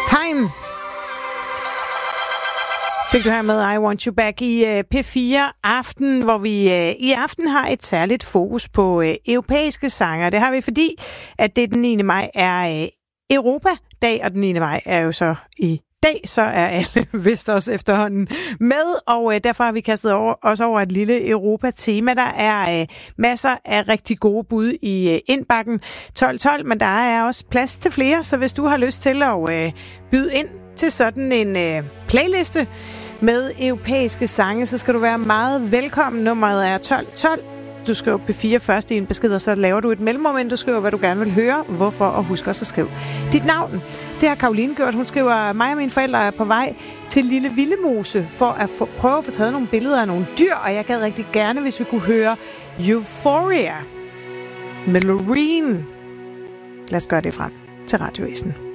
Time. Fik du her med I Want You Back i P4 Aften, hvor vi i aften har et særligt fokus på europæiske sanger. Det har vi, fordi at det den 9. maj er Europadag, og den 9. maj er jo så i dag, så er alle vist også efterhånden med, og derfor har vi kastet os over et lille Europa-tema. Der er masser af rigtig gode bud i indbakken 12-12, men der er også plads til flere, så hvis du har lyst til at byde ind til sådan en playliste med europæiske sange, så skal du være meget velkommen. Nummeret er 1212. Du skriver P4 først i en besked, og så laver du et mellemmoment. Du skriver, hvad du gerne vil høre, hvorfor, og husk også at skrive dit navn. Det har Karoline gjort. Hun skriver, mig og mine forældre er på vej til Lille Villemose for at prøve at få taget nogle billeder af nogle dyr, og jeg gad rigtig gerne, hvis vi kunne høre Euphoria med Loreen. Lad os gøre det frem til Radiovæsen.